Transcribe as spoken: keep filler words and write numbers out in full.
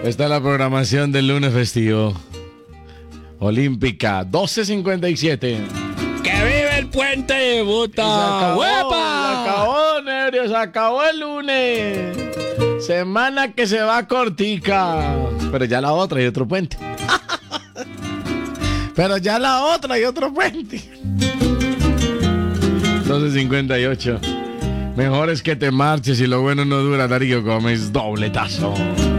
Esta es la programación del lunes festivo. Olímpica, doce cincuenta y siete. ¡Que vive el puente de Buta! Se acabó, ¡Huepa! se acabó, Nerio, se acabó el lunes. Semana que se va cortica. Pero ya la otra y otro puente. Pero ya la otra y otro puente. doce cincuenta y ocho. Mejor es que te marches y lo bueno no dura. Darío Gómez, dobletazo.